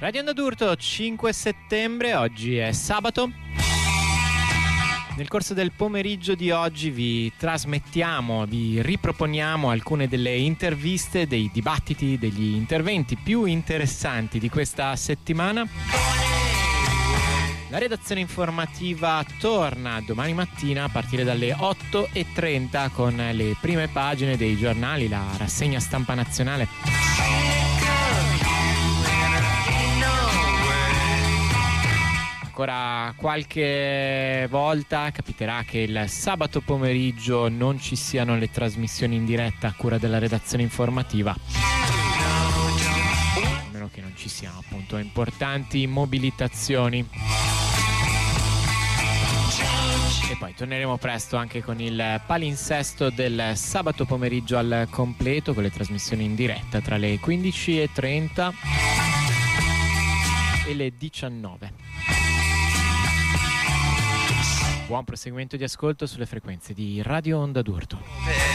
Radio Onda d'Urto, 5 settembre, oggi è sabato. Nel corso del pomeriggio di oggi vi riproponiamo alcune delle interviste, dei dibattiti, degli interventi più interessanti di questa settimana. La redazione informativa torna domani mattina a partire dalle 8:30 con le prime pagine dei giornali, la rassegna stampa nazionale. Ancora qualche volta capiterà che il sabato pomeriggio non ci siano le trasmissioni in diretta a cura della redazione informativa, a meno che non ci siano appunto importanti mobilitazioni. E poi torneremo presto anche con il palinsesto del sabato pomeriggio al completo, con le trasmissioni in diretta tra le 15:30 e le 19. Buon proseguimento di ascolto sulle frequenze di Radio Onda d'Urto.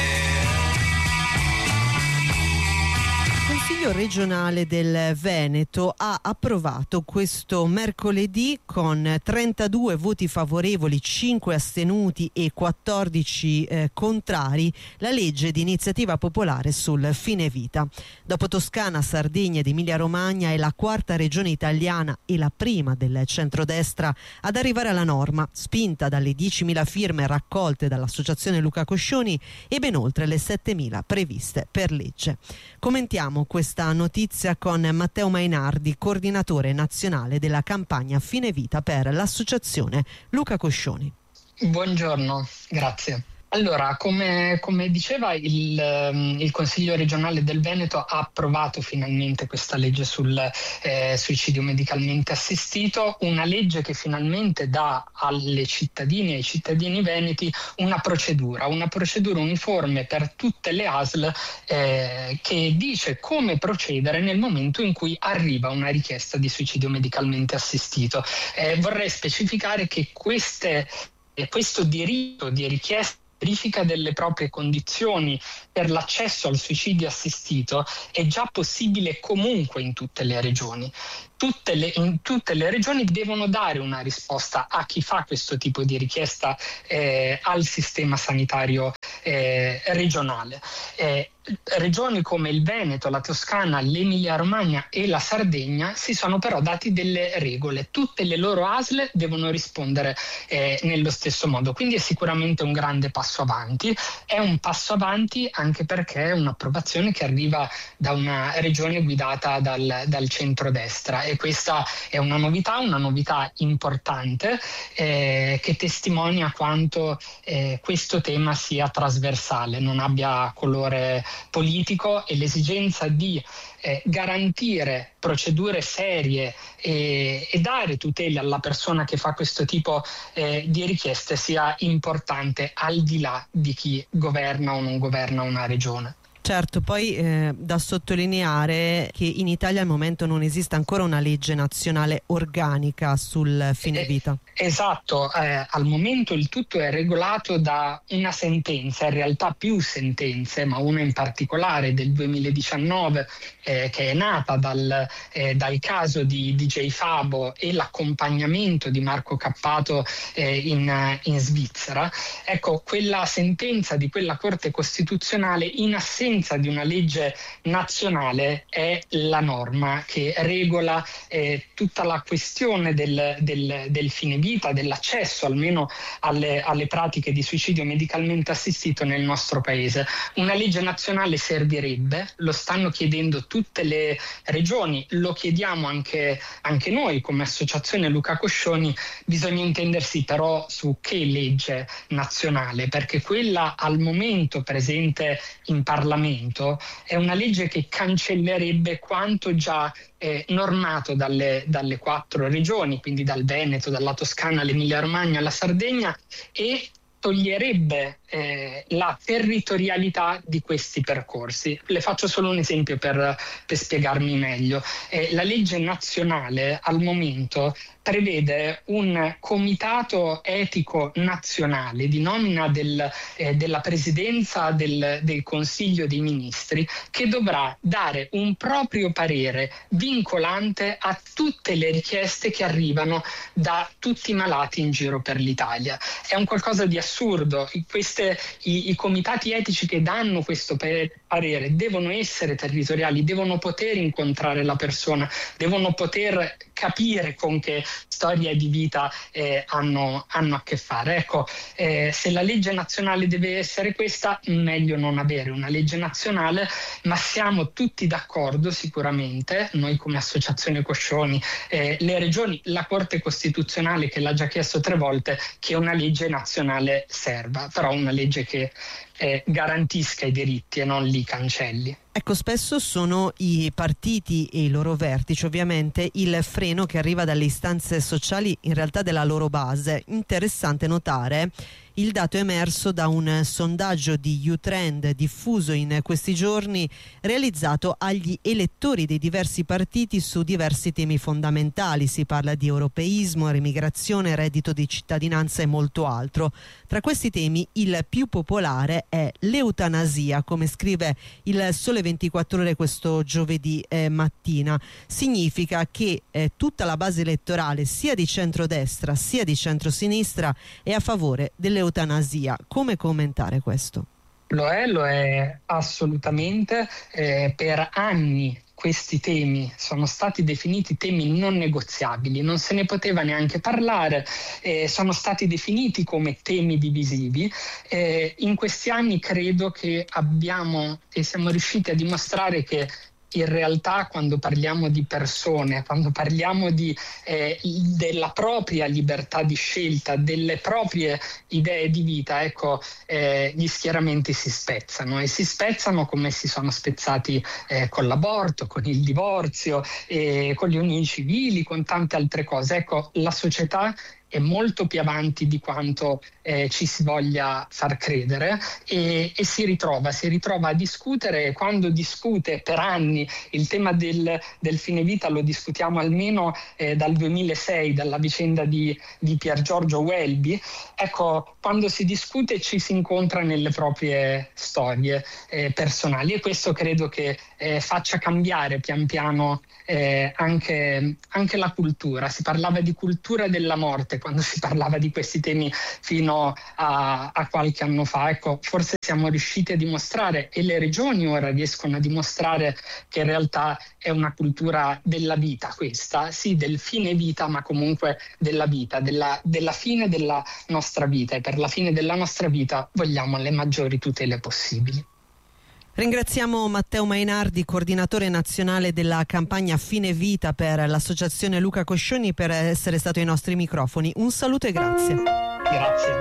Il Consiglio regionale del Veneto ha approvato questo mercoledì con 32 voti favorevoli, 5 astenuti e 14 contrari la legge di iniziativa popolare sul fine vita. Dopo Toscana, Sardegna ed Emilia Romagna è la quarta regione italiana e la prima del centrodestra ad arrivare alla norma, spinta dalle 10.000 firme raccolte dall'associazione Luca Coscioni e ben oltre le 7.000 previste per legge. Commentiamo questa notizia con Matteo Mainardi, coordinatore nazionale della campagna Fine Vita per l'associazione Luca Coscioni. Buongiorno, grazie. Allora, come diceva il Consiglio regionale del Veneto ha approvato finalmente questa legge sul suicidio medicalmente assistito, una legge che finalmente dà alle cittadine e ai cittadini veneti una procedura uniforme per tutte le ASL che dice come procedere nel momento in cui arriva una richiesta di suicidio medicalmente assistito. Vorrei specificare che questo diritto di richiesta verifica delle proprie condizioni per l'accesso al suicidio assistito è già possibile comunque in tutte le regioni. In tutte le regioni devono dare una risposta a chi fa questo tipo di richiesta al sistema sanitario regionale. Regioni come il Veneto, la Toscana, l'Emilia Romagna e la Sardegna si sono però dati delle regole. Tutte le loro ASL devono rispondere nello stesso modo, quindi è sicuramente un grande passo avanti. È un passo avanti anche perché è un'approvazione che arriva da una regione guidata dal centrodestra, e questa è una novità importante che testimonia quanto questo tema sia trasversale, non abbia colore politico, e l'esigenza di garantire procedure serie e dare tutele alla persona che fa questo tipo di richieste sia importante al di là di chi governa o non governa una regione. Certo, poi da sottolineare che in Italia al momento non esiste ancora una legge nazionale organica sul fine vita. Esatto, al momento il tutto è regolato da una sentenza, in realtà più sentenze, ma una in particolare del 2019 che è nata dal caso di DJ Fabo e l'accompagnamento di Marco Cappato in Svizzera. Ecco, quella sentenza di quella Corte Costituzionale, in assenza di una legge nazionale, è la norma che regola tutta la questione del fine vita, dell'accesso almeno alle pratiche di suicidio medicalmente assistito nel nostro paese. Una legge nazionale servirebbe, lo stanno chiedendo tutte le regioni, lo chiediamo anche noi come associazione Luca Coscioni. Bisogna intendersi però su che legge nazionale, perché quella al momento presente in Parlamento è una legge che cancellerebbe quanto già normato dalle 4 regioni, quindi dal Veneto, dalla Toscana, all'Emilia Romagna, alla Sardegna, e toglierebbe la territorialità di questi percorsi. Le faccio solo un esempio per spiegarmi meglio. La legge nazionale al momento prevede un comitato etico nazionale di nomina della presidenza del Consiglio dei Ministri, che dovrà dare un proprio parere vincolante a tutte le richieste che arrivano da tutti i malati in giro per l'Italia. È un qualcosa di assurdo. I comitati etici che danno questo parere devono essere territoriali, devono poter incontrare la persona, devono poter capire con che storia di vita hanno a che fare. Ecco, se la legge nazionale deve essere questa, meglio non avere una legge nazionale, ma siamo tutti d'accordo sicuramente, noi come Associazione Coscioni, le regioni, la Corte Costituzionale che l'ha già chiesto 3 volte, che una legge nazionale serva, però una legge che garantisca i diritti e non li cancelli. Ecco, spesso sono i partiti e i loro vertici ovviamente il freno che arriva dalle istanze sociali in realtà della loro base. Interessante notare il dato emerso da un sondaggio di U-Trend diffuso in questi giorni, realizzato agli elettori dei diversi partiti su diversi temi fondamentali. Si parla di europeismo, immigrazione, reddito di cittadinanza e molto altro. Tra questi temi il più popolare è l'eutanasia, come scrive il Sole 24 Ore questo giovedì mattina. Significa che tutta la base elettorale sia di centrodestra sia di centrosinistra è a favore dell'eutanasia. Come commentare questo? Lo è assolutamente. Per anni questi temi sono stati definiti temi non negoziabili, non se ne poteva neanche parlare, sono stati definiti come temi divisivi. In questi anni credo che abbiamo e siamo riusciti a dimostrare che in realtà quando parliamo di persone, quando parliamo della propria libertà di scelta, delle proprie idee di vita, ecco, gli schieramenti si spezzano e si spezzano come si sono spezzati con l'aborto, con il divorzio, con le unioni civili, con tante altre cose. Ecco, la società è molto più avanti di quanto ci si voglia far credere e si ritrova a discutere. Quando discute per anni il tema del fine vita, lo discutiamo almeno dal 2006, dalla vicenda di Pier Giorgio Welby. Ecco, quando si discute ci si incontra nelle proprie storie personali, e questo credo che faccia cambiare pian piano anche la cultura. Si parlava di cultura della morte quando si parlava di questi temi fino a qualche anno fa. Ecco, forse siamo riusciti a dimostrare, e le regioni ora riescono a dimostrare, che in realtà è una cultura della vita questa, sì, del fine vita, ma comunque della vita, della fine della nostra vita, e per la fine della nostra vita vogliamo le maggiori tutele possibili. Ringraziamo Matteo Mainardi, coordinatore nazionale della campagna Fine Vita per l'associazione Luca Coscioni, per essere stato ai nostri microfoni. Un saluto e grazie. Grazie.